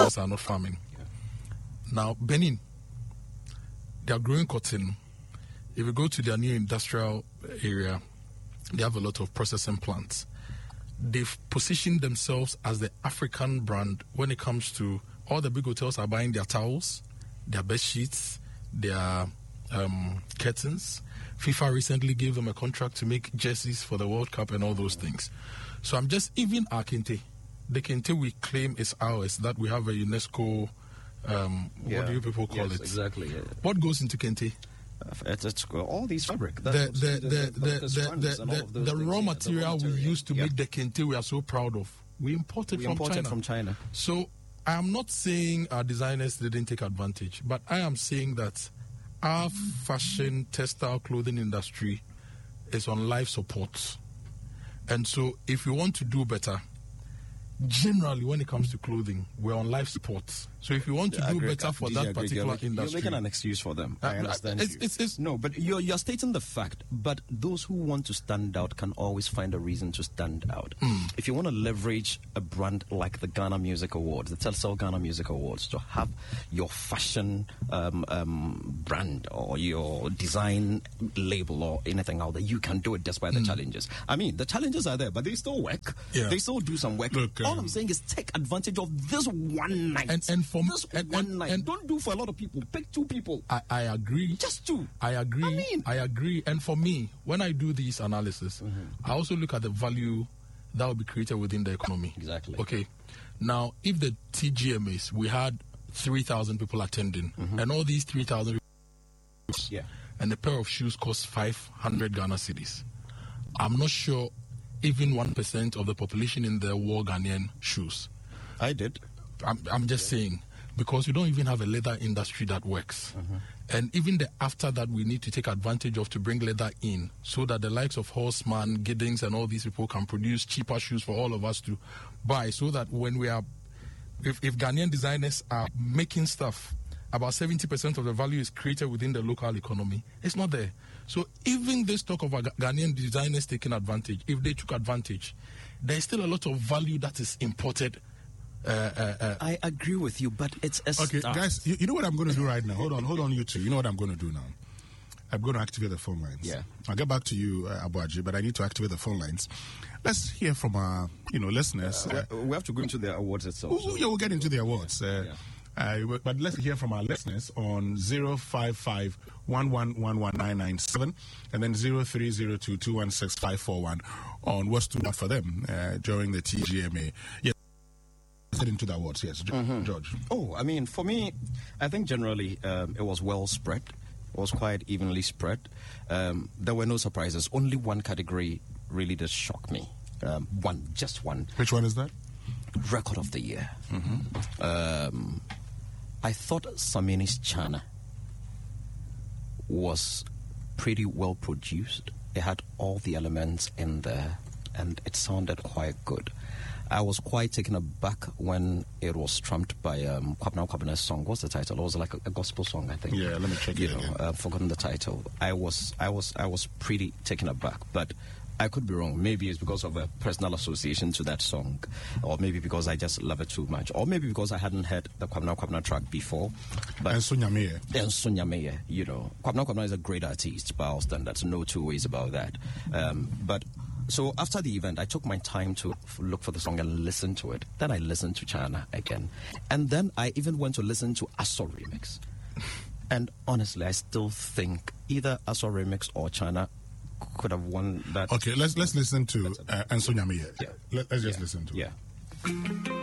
others are not farming. Yeah. Now, Benin, they are growing cotton. If you go to their new industrial area, they have a lot of processing plants. They've positioned themselves as the African brand when it comes to all the big hotels are buying their towels, their bed sheets, their curtains. FIFA recently gave them a contract to make jerseys for the World Cup and all those things. So I'm just, even our Kente, the Kente we claim is ours, that we have a UNESCO, what do you people call it? Exactly. Yeah. What goes into Kente? It's all these fabric. The raw material we use to make the Kente we are so proud of. We imported from China. So I am not saying our designers didn't take advantage, but I am saying that our fashion, textile, clothing industry is on life support. And so if you want to do better, generally when it comes to clothing, we're on life support. So if you want to do better for that particular industry, you're making an excuse for them. I understand no, but you're stating the fact. But those who want to stand out can always find a reason to stand out. If you want to leverage a brand like the Ghana Music Awards, the Telsel Ghana Music Awards, to have your fashion brand or your design label or anything out there, you can do it despite the challenges. I mean, the challenges are there, but they still work. Yeah. They still do some work. Look, all I'm saying is take advantage of this one night. And for this one night. Don't do for a lot of people. Pick two people. I agree. Just two. I agree. I agree. And for me, when I do these analysis, I also look at the value that will be created within the economy. Exactly. Okay. Now, if the TGMAs, we had 3,000 people attending, and all these 3,000 and a pair of shoes cost 500 Ghana cedis, I'm not sure even 1% of the population in there wore Ghanaian shoes. I did. I'm just saying, because we don't even have a leather industry that works. And even after that, we need to take advantage of to bring leather in so that the likes of Horseman, Giddings, and all these people can produce cheaper shoes for all of us to buy, so that when we are, if Ghanaian designers are making stuff, about 70% of the value is created within the local economy. It's not there. So even this talk of Ghanaian designers taking advantage, if they took advantage, there's still a lot of value that is imported. I agree with you, but it's a okay, start. Guys, you know what I'm going to do right now? Hold on, you two. You know what I'm going to do now? I'm going to activate the phone lines. Yeah. I'll get back to you, Abuaji, but I need to activate the phone lines. Let's hear from our, listeners. We have to go into the awards itself. Yeah, we'll get into the awards. But let's hear from our listeners on 055-1111-997 and then 0302-216-541 on what's stood out for them during the TGMA. Yes. Into the awards, yes, George. Oh, I mean, for me, I think generally it was well spread. It was quite evenly spread. There were no surprises. Only one category really did shock me. Just one. Which one is that? Record of the year. I thought Samini's Chana was pretty well produced. It had all the elements in there, and it sounded quite good. I was quite taken aback when it was trumped by Kwabena Kwabena's song. What's the title? It was like a gospel song, I think. Yeah, let me check it again. I've forgotten the title. I was pretty taken aback, but I could be wrong. Maybe it's because of a personal association to that song, or maybe because I just love it too much, or maybe because I hadn't heard the Kwabena track before. But and Sonia Meyer, Kwabena Kwabena is a great artist by all standards. No two ways about that. But so after the event, I took my time to look for the song and listen to it. Then I listened to Chana again, and then I even went to listen to Aso Remix. And honestly, I still think either Aso Remix or Chana could have won that. Okay, let's listen to Sonia Meyer. Yeah. Let's just listen to it. Yeah.